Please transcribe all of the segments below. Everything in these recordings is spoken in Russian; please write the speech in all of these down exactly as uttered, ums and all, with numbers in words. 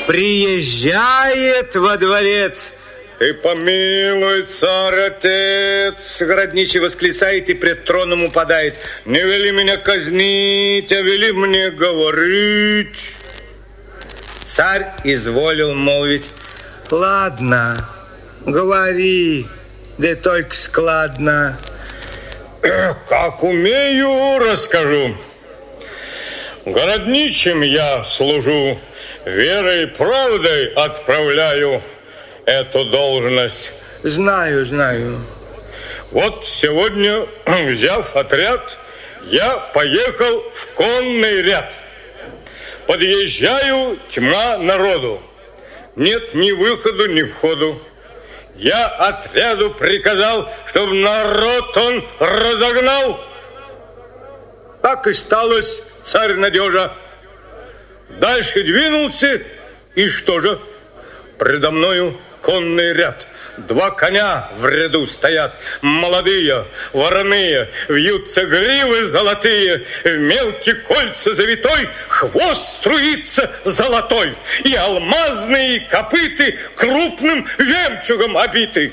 приезжает во дворец. Ты помилуй, царь-отец, городничий восклицает и пред троном упадает. Не вели меня казнить, а вели мне говорить. Царь изволил молвить: ладно, говори, да только складно. Как умею, расскажу. Городничим я служу, верой и правдой отправляю эту должность. Знаю, знаю. Вот сегодня, взяв отряд, я поехал в конный ряд. Подъезжаю, тьма народу. Нет ни выходу, ни входу. Я отряду приказал, чтобы народ он разогнал. Так и сталось, царь надежа. Дальше двинулся, и что же? Предо мною конный ряд. Два коня в ряду стоят, молодые, вороные, вьются гривы золотые, в мелкие кольца завитой хвост струится золотой, и алмазные копыты крупным жемчугом обиты.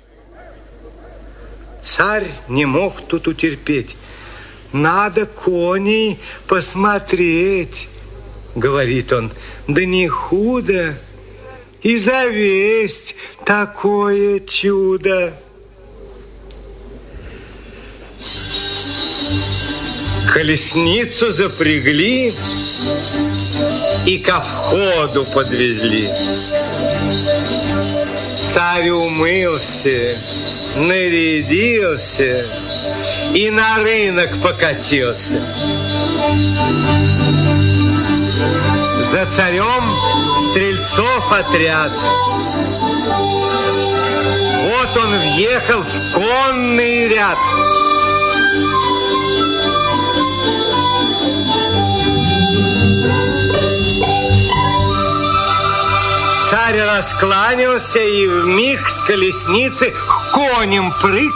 Царь не мог тут утерпеть. Надо коней посмотреть, говорит он. Да не худо и завесть такое чудо. Колесницу запрягли и ко входу подвезли. Царь умылся, нарядился и на рынок покатился. За царем стрельцов отряд. Вот он въехал в конный ряд. Царь раскланялся и вмиг с колесницы конем прыг.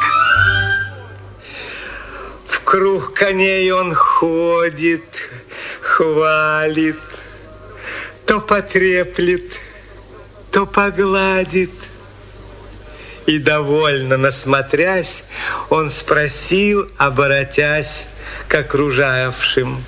В круг коней он ходит, хвалит, то потреплет, то погладит. И довольно насмотрясь, он спросил, оборотясь к окружавшим: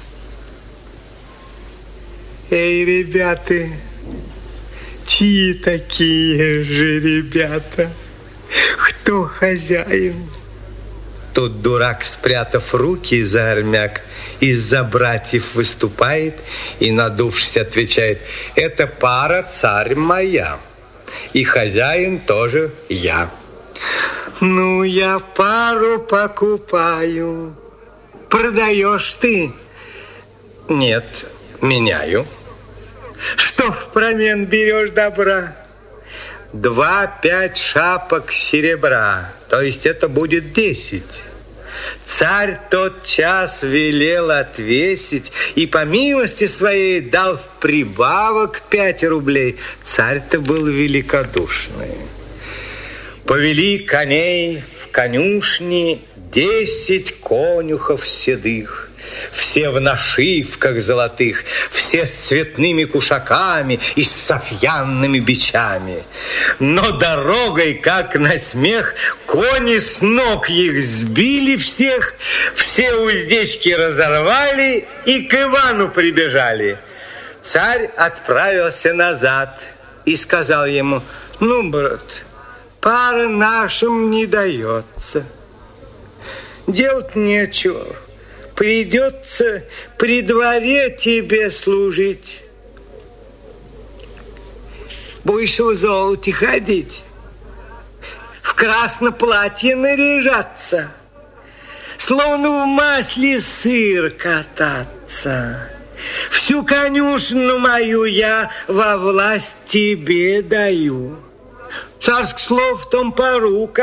эй, ребята, чьи такие же ребята? Кто хозяин? Тут дурак, спрятав руки за армяк, из-за братьев выступает и, надувшись, отвечает: это пара царь моя, и хозяин тоже я. Ну, я пару покупаю. Продаешь ты? Нет, меняю. Что впромен берешь добра? Два пять шапок серебра, то есть это будет десять. Царь тот час велел отвесить и по милости своей дал в прибавок пять рублей. Царь-то был великодушный. Повели коней в конюшни десять конюхов седых. Все в нашивках золотых, все с цветными кушаками и с софьянными бичами. Но дорогой, как на смех, кони с ног их сбили всех, все уздечки разорвали и к Ивану прибежали. Царь отправился назад и сказал ему: ну, брат, пара нашим не дается. Делать нечего. Придется при дворе тебе служить. Будешь в золоте ходить, в красном платье наряжаться, словно в масле сыр кататься. Всю конюшню мою я во власть тебе даю. Царских слов в том порука.